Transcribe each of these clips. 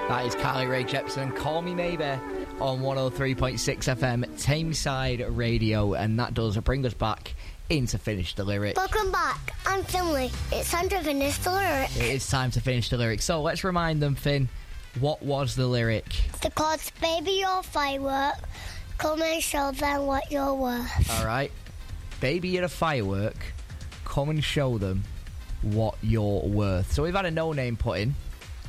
That is Carly Rae Jepsen, Call Me Maybe, on 103.6 FM, Tameside Radio, and that does bring us back into Finish the Lyric. Welcome back. I'm Finley. It's time to finish the lyric. It is time to finish the lyric. So let's remind them, Finn, what was the lyric? The chords, baby, you're a firework. Come and show them what you're worth. All right. Baby, you're a firework. Come and show them what you're worth. So we've had a no-name put in,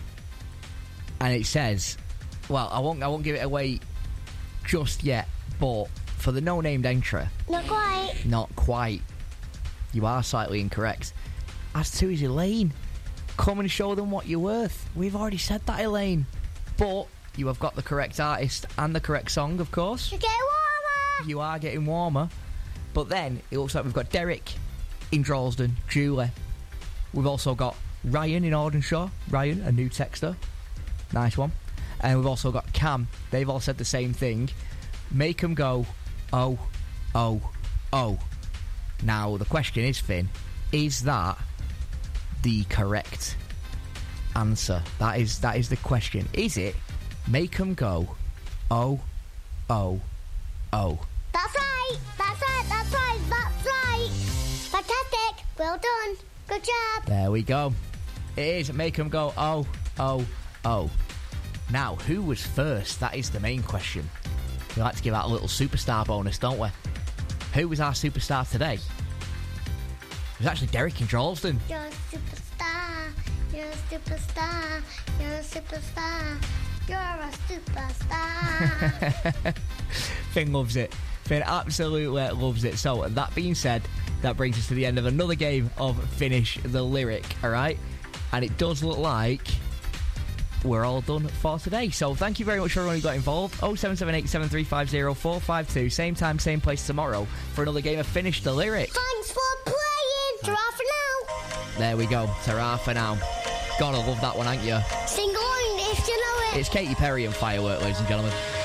and it says, well, I won't give it away just yet, but for the no-named entry, not quite. You are slightly incorrect. As to is Elaine. Come and show them what you're worth. We've already said that, Elaine, but you have got the correct artist and the correct song, of course. You're getting warmer. You are getting warmer. But then it looks like we've got Derek in Droylsden, Julie. We've also got Ryan in Audenshaw. Ryan, a new texter. Nice one. And we've also got Cam. They've all said the same thing. Make them go, oh, oh, oh. Now, the question is, Finn, is that the correct answer? That is the question. Is it make them go, oh, oh, oh? That's right. That's right. That's right. That's right. Fantastic. Well done. Good job. There we go. It is make them go, oh, oh, oh. Now, who was first? That is the main question. We like to give out a little superstar bonus, don't we? Who was our superstar today? It was actually Derek in Droylsden. You're a superstar. You're a superstar. You're a superstar. You're a superstar. Finn loves it. Finn absolutely loves it. So, that being said, that brings us to the end of another game of Finish the Lyric, alright? And it does look like we're all done for today. So thank you very much for everyone who got involved. 0778 7350 452. Same time, same place tomorrow for another game of Finish the Lyric. Thanks for playing. Ta-ra for now. There we go. Ta-ra for now. Gotta love that one, ain't you? Sing along if you know it. It's Katy Perry and Firework, ladies and gentlemen.